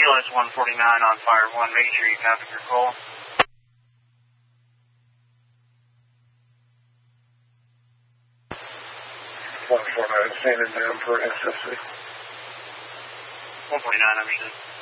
TLS 149 on Fire 1, making sure you copy your call. 149, standing down for SSC. 149, understood.